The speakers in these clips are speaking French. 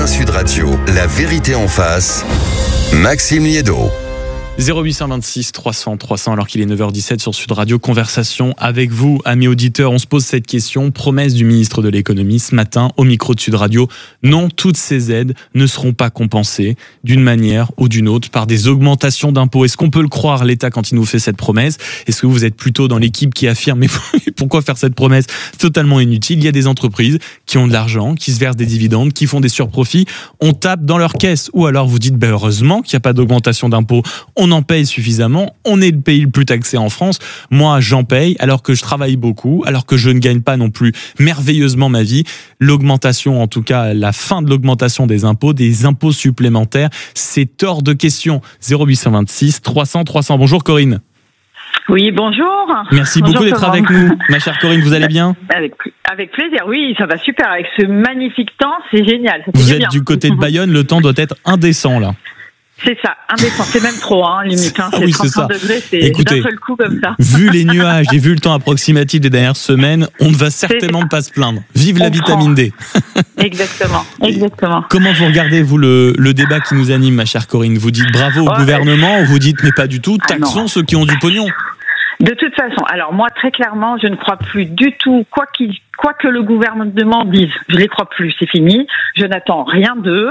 matin Sud Radio, la vérité en face, Maxime Liédot. 0826 300 300 alors qu'il est 9h17 sur Sud Radio. Conversation avec vous, amis auditeurs. On se pose cette question. Promesse du ministre de l'économie ce matin au micro de Sud Radio. Non, toutes ces aides ne seront pas compensées d'une manière ou d'une autre par des augmentations d'impôts. Est-ce qu'on peut le croire, l'État, quand il nous fait cette promesse? Est-ce que vous êtes plutôt dans l'équipe qui affirme mais pourquoi faire cette promesse totalement inutile? Il y a des entreprises qui ont de l'argent, qui se versent des dividendes, qui font des surprofits. On tape dans leur caisse. Ou alors vous dites heureusement qu'il n'y a pas d'augmentation d'impôts. On en paye suffisamment, on est le pays le plus taxé en France, moi j'en paye alors que je travaille beaucoup, alors que je ne gagne pas non plus merveilleusement ma vie. L'augmentation, en tout cas la fin de l'augmentation des impôts supplémentaires, c'est hors de question. 0826 300 300. Bonjour Corinne. Oui, bonjour. Merci beaucoup d'être avec nous. Ma chère Corinne, vous allez bien? Avec plaisir, oui, ça va super. Avec ce magnifique temps, c'est génial. Vous êtes du côté de Bayonne, le temps doit être indécent là. C'est ça, indécent, c'est même trop, limite. C'est oui, 35 degrés, c'est écoutez, d'un seul coup comme ça. Vu les nuages et vu le temps approximatif des dernières semaines, on ne va certainement pas se plaindre. Vive la vitamine D. Exactement. Comment vous regardez, vous, le débat qui nous anime, ma chère Corinne? Vous dites bravo au gouvernement ou vous dites mais pas du tout, taxons ceux qui ont du pognon? De toute façon, alors moi, très clairement, je ne crois plus du tout, quoi que le gouvernement dise, je les crois plus, c'est fini. Je n'attends rien d'eux.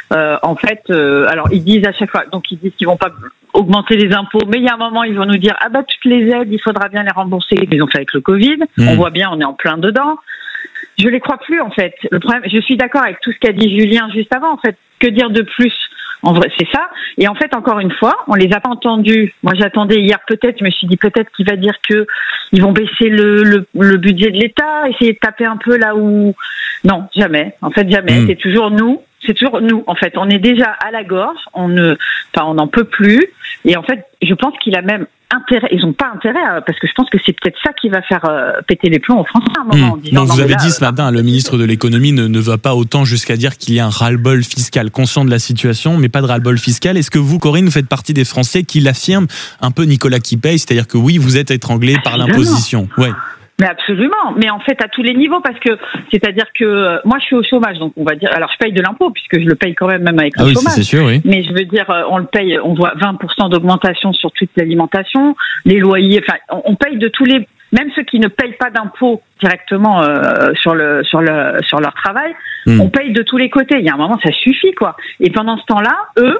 Alors ils disent à chaque fois, donc ils disent qu'ils vont pas augmenter les impôts, mais il y a un moment ils vont nous dire toutes les aides, il faudra bien les rembourser. Ils ont fait avec le Covid. On voit bien, on est en plein dedans. Je les crois plus en fait. Le problème, je suis d'accord avec tout ce qu'a dit Julien juste avant. En fait, que dire de plus? En vrai, c'est ça. Et en fait, encore une fois, on les a pas entendus. Moi, j'attendais hier je me suis dit peut-être qu'il va dire que ils vont baisser le budget de l'État, essayer de taper un peu là où... Non, jamais. En fait, jamais. C'est toujours nous. En fait, on est déjà à la gorge. On n'en peut plus. Et en fait, je pense qu'il a même intérêt. Ils n'ont pas intérêt parce que je pense que c'est peut-être ça qui va faire péter les plombs aux Français à un moment. En disant, non, vous avez dit ce matin, le ministre de l'économie ne va pas autant jusqu'à dire qu'il y a un ras-le-bol fiscal, conscient de la situation, mais pas de ras-le-bol fiscal. Est-ce que vous, Corinne, faites partie des Français qui l'affirment un peu Nicolas qui paye, c'est-à-dire que oui, vous êtes étranglé par l'imposition? Ouais. Mais absolument, mais en fait à tous les niveaux, parce que c'est-à-dire que moi je suis au chômage, donc on va dire, alors je paye de l'impôt puisque je le paye quand même avec le chômage. C'est sûr, oui. Mais je veux dire, on le paye, on voit 20% d'augmentation sur toute l'alimentation, les loyers, enfin on paye de tous les, même ceux qui ne payent pas d'impôt directement sur leur travail, on paye de tous les côtés. Il y a un moment ça suffit quoi. Et pendant ce temps-là,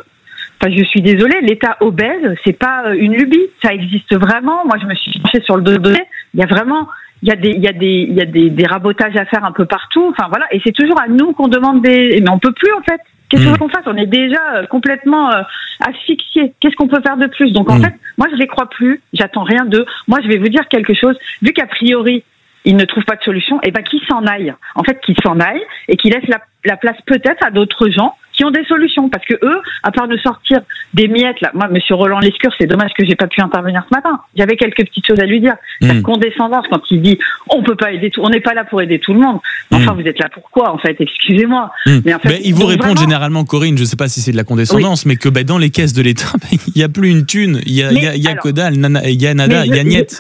je suis désolée, l'État obèse, c'est pas une lubie, ça existe vraiment. Moi je me suis penchée sur le dossier, il y a vraiment... Il y a des rabotages à faire un peu partout. Enfin voilà, et c'est toujours à nous qu'on demande mais on peut plus en fait. Qu'est-ce qu'on fasse? On est déjà complètement asphyxiés. Qu'est-ce qu'on peut faire de plus? Donc en fait, moi je les crois plus. J'attends rien d'eux. Moi je vais vous dire quelque chose. Vu qu'a priori ils ne trouvent pas de solution, qu'ils s'en aillent. En fait, qu'ils s'en aillent et qu'ils laissent la place peut-être à d'autres gens qui ont des solutions. Parce que eux, à part de sortir des miettes, là, moi, monsieur Roland Lescure, c'est dommage que j'ai pas pu intervenir ce matin. J'avais quelques petites choses à lui dire. Cette condescendance quand il dit, on peut pas aider on n'est pas là pour aider tout le monde. Enfin, vous êtes là pour quoi, en fait? Excusez-moi. Mais en fait, ils vous répondent généralement, Corinne, je sais pas si c'est de la condescendance, mais que, dans les caisses de l'État, il y a plus une thune. Il y a que dalle, il y a nada, il y a niet.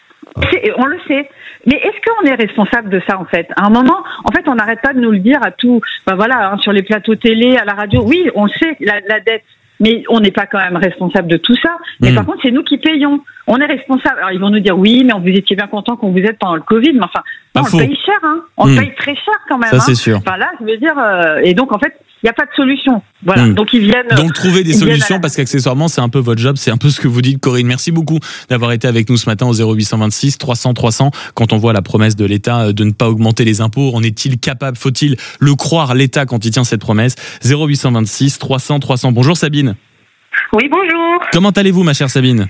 On le sait. Mais est-ce qu'on est responsable de ça, en fait? À un moment, en fait, on n'arrête pas de nous le dire à tout, sur les plateaux télé, à la radio. Oui, on le sait, la dette. Mais on n'est pas quand même responsable de tout ça. Mais par contre, c'est nous qui payons. On est responsable. Alors, ils vont nous dire, oui, mais vous étiez bien content qu'on vous aide pendant le Covid. Mais enfin, on le paye cher, On le paye très cher quand même. Ça, c'est sûr. Enfin, là, je veux dire, et donc, en fait, il n'y a pas de solution. Voilà. Donc, ils viennent. Donc, trouver des solutions, parce qu'accessoirement, c'est un peu votre job. C'est un peu ce que vous dites, Corinne. Merci beaucoup d'avoir été avec nous ce matin au 0826 300 300. Quand on voit la promesse de l'État de ne pas augmenter les impôts, en est-il capable? Faut-il le croire, l'État, quand il tient cette promesse? 0826 300 300. Bonjour, Sabine. Oui, bonjour. Comment allez-vous, ma chère Sabine?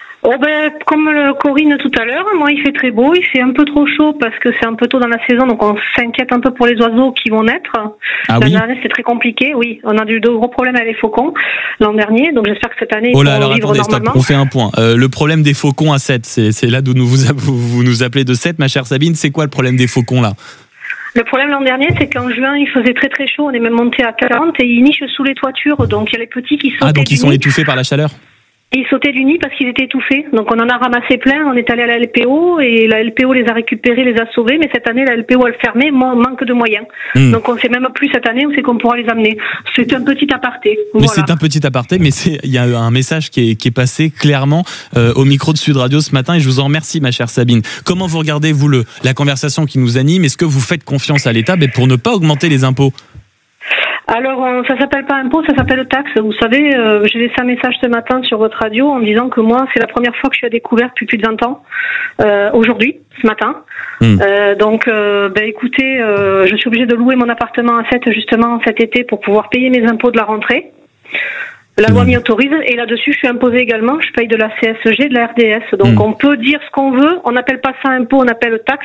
Comme Corinne tout à l'heure, moi il fait très beau, il fait un peu trop chaud parce que c'est un peu tôt dans la saison, donc on s'inquiète un peu pour les oiseaux qui vont naître. L'année dernière c'était très compliqué, oui, on a eu de gros problèmes avec les faucons l'an dernier, donc j'espère que cette année ils vont vivre normalement. Stop, on fait un point. Le problème des faucons à 7, c'est là d'où vous nous appelez de 7, ma chère Sabine. C'est quoi le problème des faucons là? Le problème l'an dernier, c'est qu'en juin, il faisait très très chaud, on est même monté à 40 et ils nichent sous les toitures, donc il y a les petits qui sont... donc ils sont étouffés par la chaleur? Et ils sautaient du nid parce qu'ils étaient étouffés. Donc on en a ramassé plein, on est allé à la LPO et la LPO les a récupérés, les a sauvés, mais cette année la LPO elle fermée, manque de moyens. Donc on sait même plus cette année où c'est qu'on pourra les amener. C'est un petit aparté. Mais voilà. C'est un petit aparté, mais il y a un message qui est passé clairement au micro de Sud Radio ce matin et je vous en remercie ma chère Sabine. Comment vous regardez vous la conversation qui nous anime? Est-ce que vous faites confiance à l'État pour ne pas augmenter les impôts? Alors, ça s'appelle pas impôt, ça s'appelle taxe. Vous savez, j'ai laissé un message ce matin sur votre radio en disant que moi, c'est la première fois que je suis à découvert depuis plus de 20 ans, aujourd'hui, ce matin. Donc, écoutez, je suis obligée de louer mon appartement à 7 justement cet été pour pouvoir payer mes impôts de la rentrée. La loi m'y autorise et là-dessus, je suis imposée également. Je paye de la CSG, de la RDS. Donc, on peut dire ce qu'on veut. On n'appelle pas ça impôt, on appelle taxe.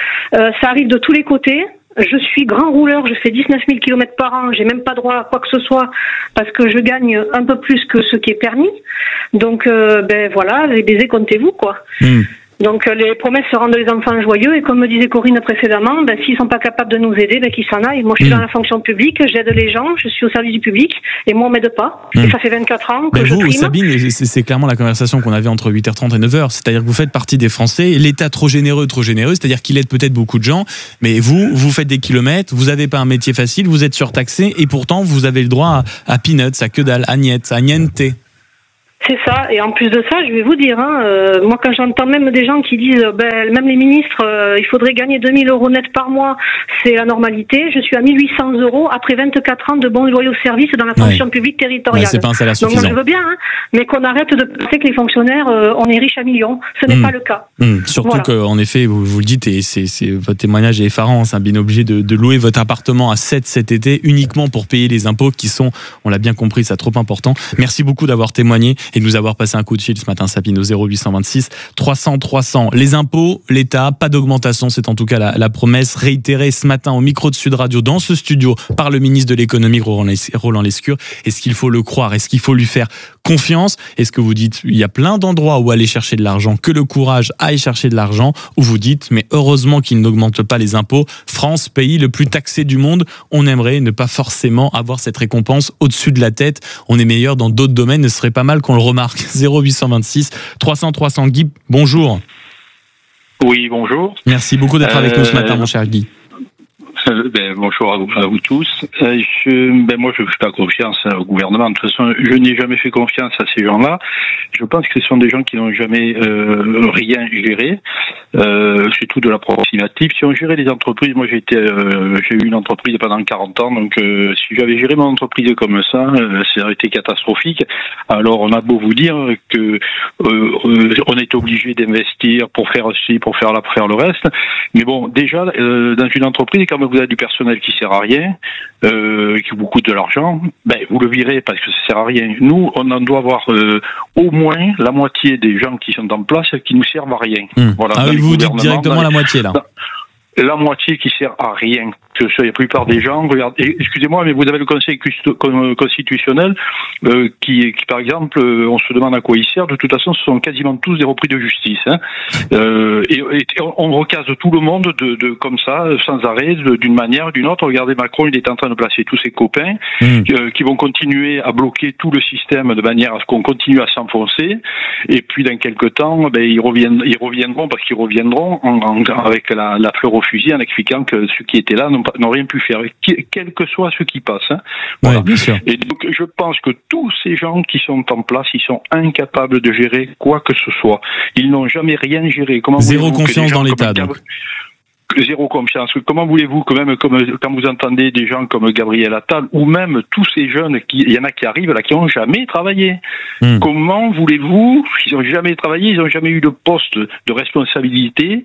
Ça arrive de tous les côtés. Je suis grand rouleur, je fais 19 000 km par an, j'ai même pas droit à quoi que ce soit parce que je gagne un peu plus que ce qui est permis. Donc, voilà, les baisers, comptez-vous, quoi. Donc, les promesses se rendent les enfants joyeux et comme me disait Corinne précédemment, s'ils sont pas capables de nous aider, qu'ils s'en aillent. Moi, je suis dans la fonction publique, j'aide les gens, je suis au service du public et moi, on m'aide pas. Et ça fait 24 ans que je prime. Sabine, c'est clairement la conversation qu'on avait entre 8h30 et 9h. C'est-à-dire que vous faites partie des Français, l'État trop généreux, c'est-à-dire qu'il aide peut-être beaucoup de gens, mais vous faites des kilomètres, vous n'avez pas un métier facile, vous êtes surtaxé et pourtant, vous avez le droit à peanuts, à que dalle, à niette, à niente. C'est ça, et en plus de ça, je vais vous dire, moi quand j'entends même des gens qui disent, même les ministres, il faudrait gagner 2 000 € net par mois, c'est la normalité, je suis à 1 800 € après 24 ans de bons et loyaux services dans la fonction publique territoriale. Ouais, c'est pas un salaire suffisant. Donc moi je veux bien, mais qu'on arrête de penser que les fonctionnaires, on est riches à millions, ce n'est pas le cas. Surtout qu'en effet, vous le dites, et votre témoignage est effarant, c'est bien obligé de louer votre appartement à 7 cet été uniquement pour payer les impôts qui sont, on l'a bien compris, c'est trop important. Merci beaucoup d'avoir témoigné et de nous avoir passé un coup de fil ce matin, Sabine, au 0826 300 300. Les impôts, l'État, pas d'augmentation, c'est en tout cas la promesse réitérée ce matin au micro de Sud Radio dans ce studio par le ministre de l'économie Roland Lescure. Est-ce qu'il faut le croire? Est-ce qu'il faut lui faire confiance? Est-ce que vous dites il y a plein d'endroits où aller chercher de l'argent, que le courage aille chercher de l'argent, ou vous dites mais heureusement qu'il n'augmente pas les impôts, France, pays le plus taxé du monde, on aimerait ne pas forcément avoir cette récompense au-dessus de la tête, on est meilleur dans d'autres domaines, ce serait pas mal qu'on le remarque. 0826 300 300. Guy, bonjour. Oui, bonjour. Merci beaucoup d'être avec nous ce matin, mon cher Guy. Bonjour à vous tous. Moi, je ne fais pas confiance au gouvernement. De toute façon, je n'ai jamais fait confiance à ces gens-là. Je pense que ce sont des gens qui n'ont jamais rien géré. C'est tout de l'approximatif. Si on gérait les entreprises, moi j'ai eu une entreprise pendant 40 ans, donc si j'avais géré mon entreprise comme ça aurait été catastrophique. Alors on a beau vous dire que on est obligé d'investir pour faire ci, pour faire le reste. Mais bon, déjà dans une entreprise, quand vous avez du personnel qui sert à rien, qui vous coûte de l'argent, vous le virez parce que ça sert à rien. Nous, on en doit avoir au moins la moitié des gens qui sont en place qui nous servent à rien. Voilà. Ah oui, vous dites directement la moitié là. La moitié qui sert à rien. La plupart des gens, regardez, excusez-moi, mais vous avez le Conseil constitutionnel qui, par exemple, on se demande à quoi il sert. De toute façon, ce sont quasiment tous des repris de justice. Et on recase tout le monde comme ça, sans arrêt, d'une manière ou d'une autre. Regardez, Macron, il est en train de placer tous ses copains qui vont continuer à bloquer tout le système de manière à ce qu'on continue à s'enfoncer. Et puis, dans quelques temps, ils reviendront parce qu'ils reviendront avec la fleur au fusil en expliquant que ceux qui étaient là n'ont rien pu faire, quel que soit ce qui passe. Voilà. Ouais, bien sûr. Et donc, je pense que tous ces gens qui sont en place, ils sont incapables de gérer quoi que ce soit. Ils n'ont jamais rien géré. Zéro confiance dans l'État, donc. Zéro confiance. Comment voulez-vous que même quand vous entendez des gens comme Gabriel Attal ou même tous ces jeunes il y en a qui arrivent là qui n'ont jamais travaillé. Comment voulez-vous? Ils n'ont jamais travaillé, ils n'ont jamais eu de poste de responsabilité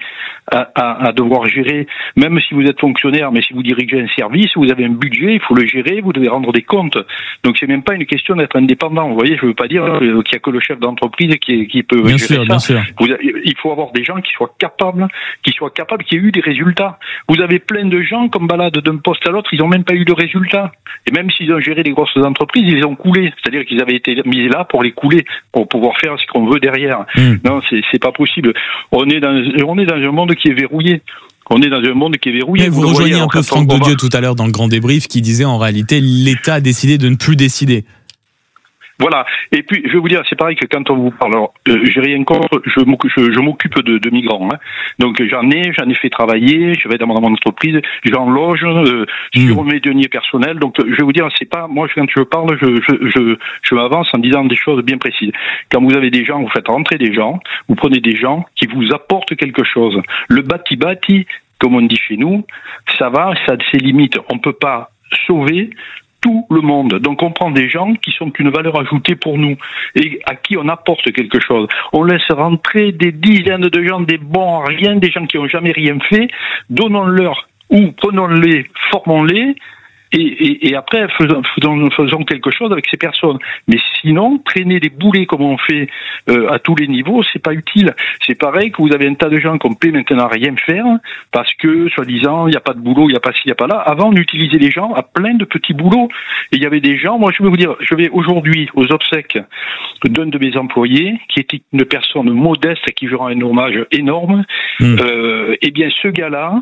à devoir gérer. Même si vous êtes fonctionnaire, mais si vous dirigez un service, vous avez un budget, il faut le gérer, vous devez rendre des comptes. Donc c'est même pas une question d'être indépendant. Vous voyez, je veux pas dire qu'il y a que le chef d'entreprise qui peut gérer ça. Bien sûr. Il faut avoir des gens qui soient capables, qui aient eu des résultats. Vous avez plein de gens comme balade d'un poste à l'autre, ils n'ont même pas eu de résultats. Et même s'ils ont géré des grosses entreprises, ils les ont coulés. C'est-à-dire qu'ils avaient été mis là pour les couler, pour pouvoir faire ce qu'on veut derrière. Non, c'est pas possible. On est dans un monde qui est verrouillé. Mais vous rejoignez un peu Franck Baudieu tout à l'heure dans le grand débrief qui disait en réalité l'État a décidé de ne plus décider. Voilà. Et puis, je vais vous dire, c'est pareil que quand on vous parle, alors, j'ai rien contre, je m'occupe de migrants. Hein. Donc, j'en ai fait travailler, je vais dans mon entreprise, j'en loge sur mes deniers personnels. Donc, je vais vous dire, c'est pas, moi, quand je parle, je m'avance en disant des choses bien précises. Quand vous avez des gens, vous faites rentrer des gens, vous prenez des gens qui vous apportent quelque chose. Le bati-bati, comme on dit chez nous, ça a ses limites. On peut pas sauver tout le monde. Donc on prend des gens qui sont une valeur ajoutée pour nous et à qui on apporte quelque chose. On laisse rentrer des dizaines de gens, des bons à rien, des gens qui n'ont jamais rien fait, donnons-leur ou prenons-les, formons-les et après faisons quelque chose avec ces personnes. Mais sinon, traîner des boulets comme on fait à tous les niveaux, c'est pas utile. C'est pareil que vous avez un tas de gens qui ont pu maintenant rien faire parce que, soi-disant, il n'y a pas de boulot, il n'y a pas ci, il n'y a pas là. Avant, on utilisait les gens à plein de petits boulots. Et il y avait des gens, moi je vais vous dire, je vais aujourd'hui aux obsèques d'un de mes employés, qui était une personne modeste qui lui rend un hommage énorme. Eh bien, ce gars-là,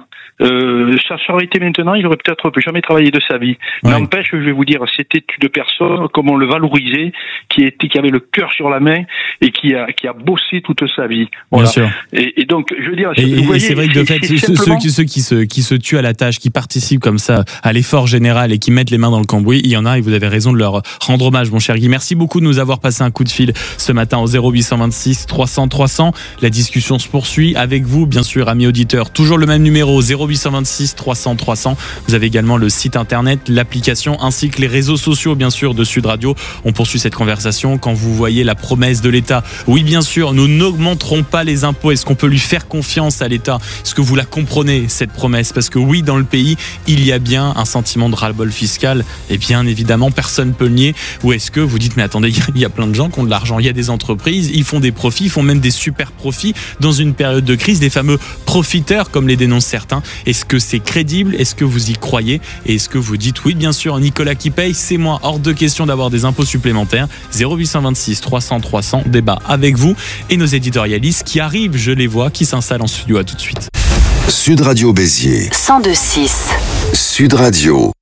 ça aurait été maintenant, il aurait peut-être jamais travaillé de sa vie. Ouais. N'empêche, je vais vous dire, c'était une personne, comme on le valorisait, qui avait le cœur sur la main et qui a bossé toute sa vie. Voilà. Bien sûr. Et donc, je veux dire, vous voyez, c'est vrai que de fait, ceux qui se tuent à la tâche, qui participent comme ça à l'effort général et qui mettent les mains dans le cambouis, il y en a et vous avez raison de leur rendre hommage, mon cher Guy. Merci beaucoup de nous avoir passé un coup de fil ce matin au 0826 300 300. La discussion se poursuit avec vous, bien sûr, amis auditeurs. Toujours le même numéro, 0826 300 300. Vous avez également le site internet, l'application ainsi que les réseaux sociaux, bien sûr, de Sud Radio. On poursuit cette conversation quand vous voyez la promesse de l'État. Oui, bien sûr, nous n'augmenterons pas les impôts. Est-ce qu'on peut lui faire confiance à l'État? Est-ce que vous la comprenez, cette promesse? Parce que oui, dans le pays, il y a bien un sentiment de ras-le-bol fiscal. Et bien évidemment, personne ne peut le nier. Ou est-ce que vous dites, mais attendez, il y a plein de gens qui ont de l'argent. Il y a des entreprises, ils font des profits, ils font même des super profits dans une période de crise, des fameux profiteurs, comme les dénoncent certains. Est-ce que c'est crédible? Est-ce que vous y croyez? Et est-ce que vous dites, oui, bien sûr, Nicolas qui paye, c'est moi, hors de question d'avoir des impôts supplémentaires? 0826 300 300, débat avec vous et nos éditorialistes qui arrivent, je les vois, qui s'installent en studio. À tout de suite. Sud Radio Béziers 102.6 Sud Radio.